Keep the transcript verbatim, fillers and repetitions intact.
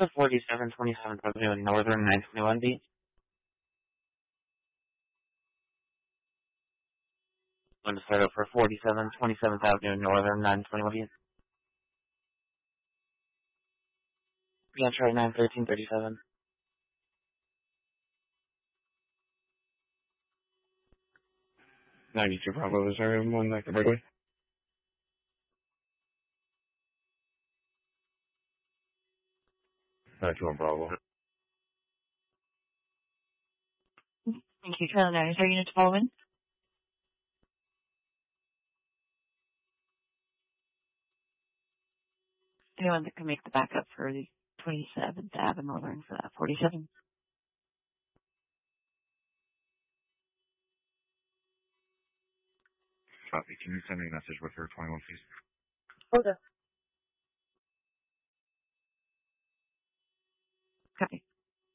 The forty-seven twenty-seven Avenue Northern nine twenty-one B. I'm going to start up for forty-seven twenty-seventh Avenue Northern nine twenty-one B. Yeah, try nine thirteen thirty-seven. ninety-two Bravo, is there one that could break away? ninety-one Bravo. Thank you, Trailer nine. Is there a unit to follow in? Anyone that can make the backup for the twenty-seventh Avenue Northern for that forty-seven? Copy. Can you send me a message with her twenty-one, please? Okay. Copy.